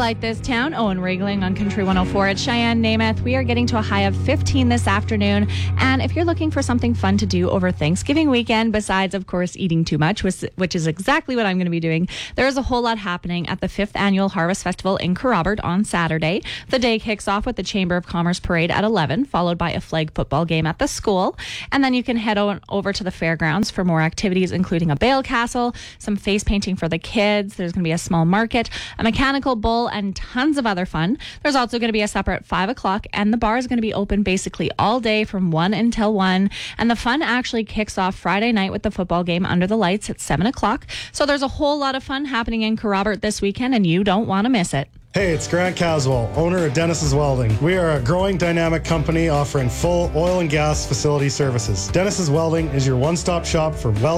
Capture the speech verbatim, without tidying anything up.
like this town. Owen Regling on Country one oh four at Cheyenne, Namath. We are getting to a high of fifteen this afternoon. And if you're looking for something fun to do over Thanksgiving weekend, besides, of course, eating too much, which, which is exactly what I'm going to be doing, there is a whole lot happening at the fifth Annual Harvest Festival in Kerrobert on Saturday. The day kicks off with the Chamber of Commerce Parade at eleven, followed by a flag football game at the school. And then you can head on over to the fairgrounds for more activities, including a bale castle, some face painting for the kids. There's going to be a small market, a mechanical bull, and tons of other fun. There's also going to be a supper at five o'clock, and the bar is going to be open basically all day from one until one. And the fun actually kicks off Friday night with the football game under the lights at seven o'clock. So there's a whole lot of fun happening in Kerrobert this weekend, and you don't want to miss it. Hey, it's Grant Caswell, owner of Dennis's Welding. We are a growing dynamic company offering full oil and gas facility services. Dennis's Welding is your one-stop shop for welding